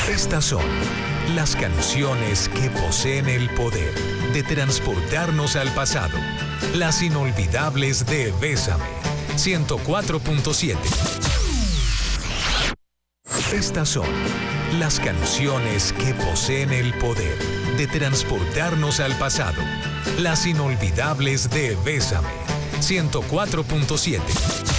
Estas son las canciones que poseen el poder de transportarnos al pasado. Las inolvidables de Bésame, 104.7. Estas son las canciones que poseen el poder de transportarnos al pasado. Las inolvidables de Bésame, 104.7.